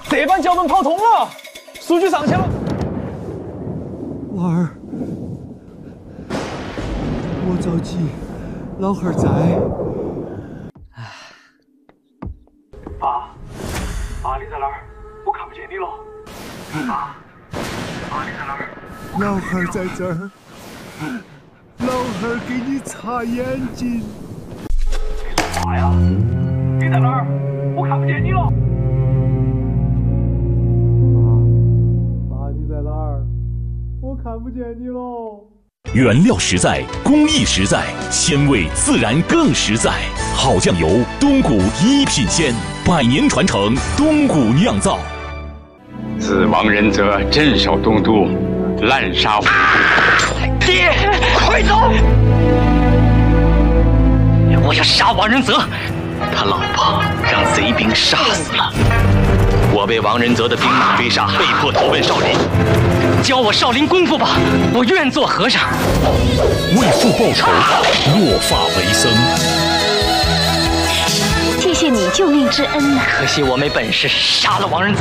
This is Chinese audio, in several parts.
这班脚本跑通了，数据上去了。 娃儿，莫着急，老汉儿在。 爸，你在哪儿？我看不见你了。爸，你在哪儿？ 老汉儿在这儿，老汉儿给你擦眼睛。 你说啥呀？你在哪儿？我看不见你了。 爸，你在哪儿？我看不见你喽。 原料实在，工艺实在，鲜味自然更实在。好酱油，东谷一品鲜，100年传承，东谷酿造。 自亡人则镇守东都，滥杀无辜。 爹，快走！我要杀王仁泽，他老婆让贼兵杀死了。我被王仁泽的兵马追杀，被迫投奔少林。教我少林功夫吧，我愿做和尚。 为父报仇，落发为僧。 谢谢你救命之恩呐！ 可惜我没本事杀了王仁泽。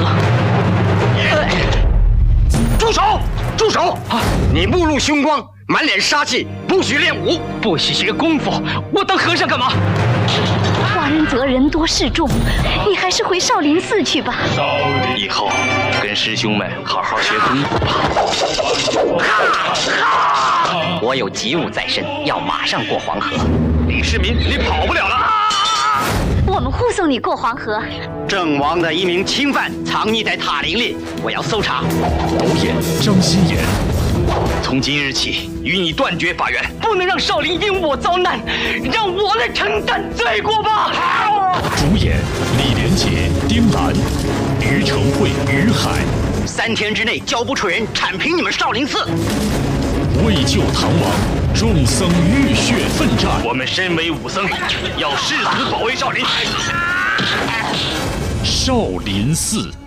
住手！住手！你目露凶光，满脸杀气，不许练武， 不许学功夫，我当和尚干嘛？ 王仁泽人多势众，你还是回少林寺去吧。 以后跟师兄们好好学功夫吧。我有急务在身，要马上过黄河。 李世民，你跑不了了。 我们护送你过黄河。 郑王的一名钦犯藏匿在塔林里，我要搜查。 导演张鑫炎。 从今日起，与你断绝法缘，不能让少林因我遭难，让我来承担罪过吧。 主演李连杰、丁兰，于承惠、于海。 3天之内交不出人，铲平你们少林寺。 为救唐王，众僧浴血奋战。 我们身为武僧，要誓死保卫少林。 少林寺。